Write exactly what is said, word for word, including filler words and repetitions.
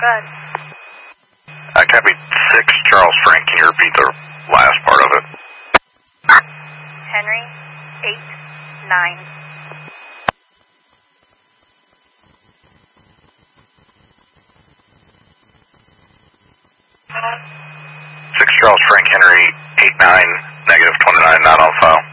ahead. Uh, copy six, Charles Frank. Can you repeat the last part of it? Henry, eight, nine. six, Charles Frank, Henry, eight nine, negative twenty-nine, not on file.